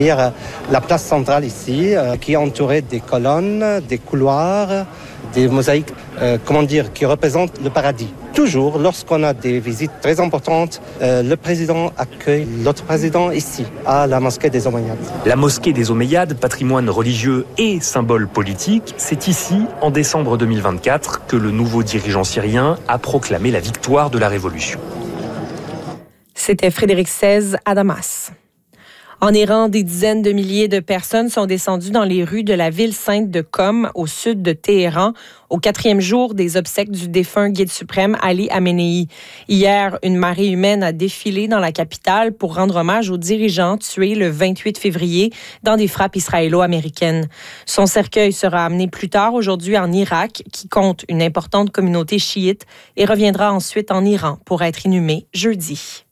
Il y a la place centrale ici, qui est entourée des colonnes, des couloirs, des mosaïques, qui représentent le paradis. Toujours, lorsqu'on a des visites très importantes, le président accueille l'autre président ici, à la mosquée des Omeyyades. La mosquée des Omeyyades, patrimoine religieux et symbole politique, c'est ici, en décembre 2024, que le nouveau dirigeant syrien a proclamé la victoire de la révolution. C'était Frédéric XVI à Damas. En Iran, des dizaines de milliers de personnes sont descendues dans les rues de la ville sainte de Qom, au sud de Téhéran, au 4e jour des obsèques du défunt guide suprême Ali Khamenei. Hier, une marée humaine a défilé dans la capitale pour rendre hommage aux dirigeants tués le 28 février dans des frappes israélo-américaines. Son cercueil sera amené plus tard aujourd'hui en Irak, qui compte une importante communauté chiite, et reviendra ensuite en Iran pour être inhumé jeudi.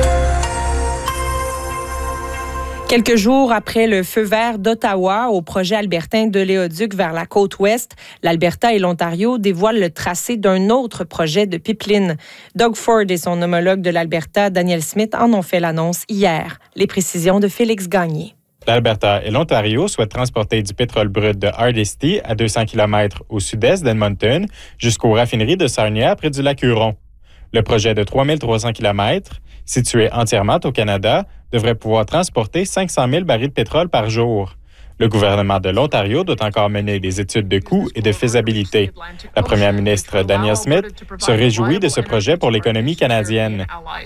Quelques jours après le feu vert d'Ottawa au projet albertain d'oléoduc vers la côte ouest, l'Alberta et l'Ontario dévoilent le tracé d'un autre projet de pipeline. Doug Ford et son homologue de l'Alberta, Daniel Smith, en ont fait l'annonce hier. Les précisions de Félix Gagné. L'Alberta et l'Ontario souhaitent transporter du pétrole brut de Hardisty à 200 km au sud-est d'Edmonton jusqu'aux raffineries de Sarnia près du lac Huron. Le projet de 3300 km, situé entièrement au Canada, devrait pouvoir transporter 500 000 barils de pétrole par jour. Le gouvernement de l'Ontario doit encore mener des études de coûts et de faisabilité. La première ministre Danielle Smith se réjouit de ce projet pour l'économie canadienne.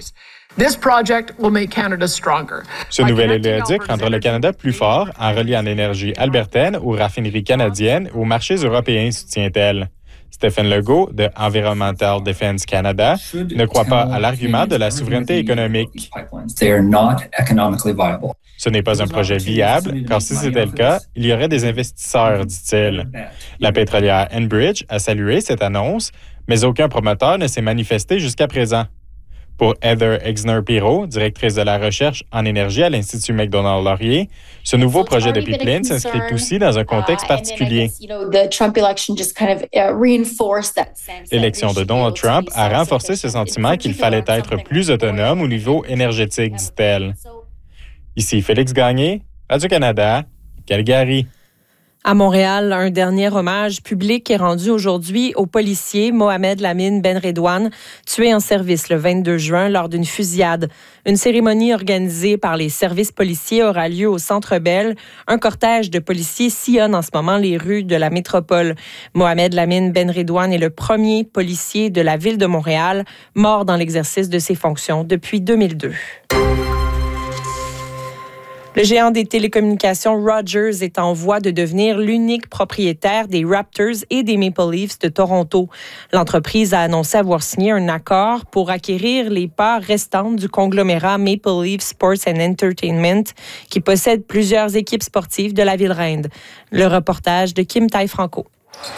Ce nouvel oléoduc rendra le Canada plus fort en reliant l'énergie albertaine aux raffineries canadiennes et aux marchés européens, soutient-elle. Stephen Legault, de Environmental Defense Canada, ne croit pas à l'argument de la souveraineté économique. Ce n'est pas un projet viable, car si c'était le cas, il y aurait des investisseurs, dit-il. La pétrolière Enbridge a salué cette annonce, mais aucun promoteur ne s'est manifesté jusqu'à présent. Pour Heather Exner-Pirot, directrice de la recherche en énergie à l'Institut Macdonald-Laurier, ce nouveau projet de pipeline s'inscrit aussi dans un contexte particulier. L'élection de Donald Trump a renforcé ce sentiment qu'il fallait être plus autonome au niveau énergétique, dit-elle. Ici Félix Gagné, Radio-Canada, Calgary. À Montréal, un dernier hommage public est rendu aujourd'hui au policier Mohamed Lamine Benredouane, tué en service le 22 juin lors d'une fusillade. Une cérémonie organisée par les services policiers aura lieu au Centre Bell. Un cortège de policiers sillonne en ce moment les rues de la métropole. Mohamed Lamine Benredouane est le premier policier de la ville de Montréal, mort dans l'exercice de ses fonctions depuis 2002. Le géant des télécommunications Rogers est en voie de devenir l'unique propriétaire des Raptors et des Maple Leafs de Toronto. L'entreprise a annoncé avoir signé un accord pour acquérir les parts restantes du conglomérat Maple Leaf Sports and Entertainment, qui possède plusieurs équipes sportives de la ville-reine. Le reportage de Kim Tai-Franco.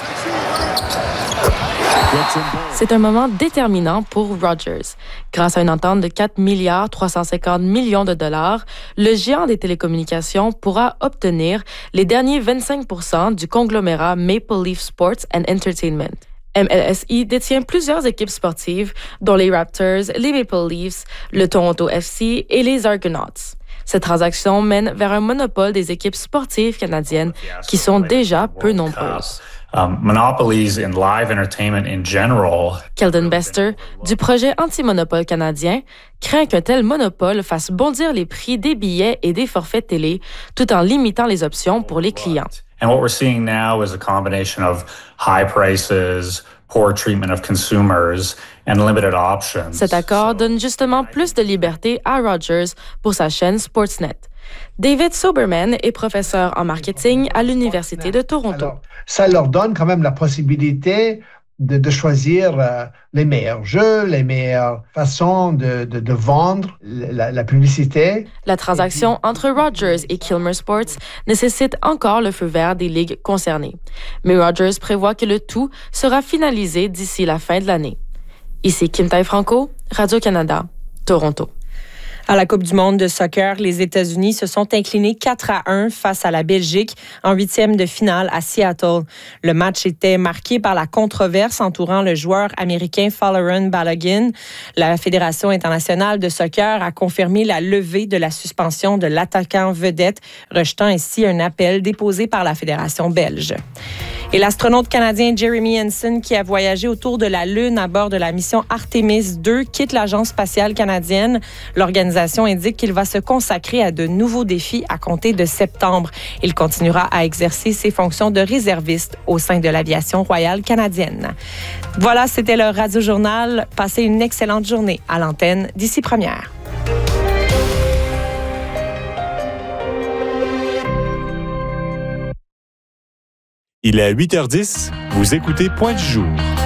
C'est un moment déterminant pour Rogers. Grâce à une entente de 4,350 milliards de dollars, le géant des télécommunications pourra obtenir les derniers 25% du conglomérat Maple Leaf Sports and Entertainment. MLSE détient plusieurs équipes sportives, dont les Raptors, les Maple Leafs, le Toronto FC et les Argonauts. Cette transaction mène vers un monopole des équipes sportives canadiennes qui sont déjà peu nombreuses. Monopolies in live entertainment in general. Keldon Bester, du projet anti-monopole canadien, craint qu'un tel monopole fasse bondir les prix des billets et des forfaits télé, tout en limitant les options pour les clients. And what we're seeing now is a combination of high prices, poor treatment of consumers, and limited options. Cet accord donne justement plus de liberté à Rogers pour sa chaîne Sportsnet. David Soberman est professeur en marketing à l'Université de Toronto. Alors, ça leur donne quand même la possibilité de choisir les meilleurs jeux, les meilleures façons de vendre la publicité. La transaction entre Rogers et Kilmer Sports nécessite encore le feu vert des ligues concernées. Mais Rogers prévoit que le tout sera finalisé d'ici la fin de l'année. Ici Kim Tai-Franco, Radio-Canada, Toronto. À la Coupe du monde de soccer, les États-Unis se sont inclinés 4-1 face à la Belgique en 8e de finale à Seattle. Le match était marqué par la controverse entourant le joueur américain Folarin Balogun. La Fédération internationale de soccer a confirmé la levée de la suspension de l'attaquant vedette, rejetant ainsi un appel déposé par la Fédération belge. Et l'astronaute canadien Jeremy Hansen, qui a voyagé autour de la Lune à bord de la mission Artemis 2, quitte l'Agence spatiale canadienne. L'organisation indique qu'il va se consacrer à de nouveaux défis à compter de septembre. Il continuera à exercer ses fonctions de réserviste au sein de l'aviation royale canadienne. Voilà, c'était le Radio Journal. Passez une excellente journée à l'antenne d'Ici Première. Il est 8h10, vous écoutez Point du jour.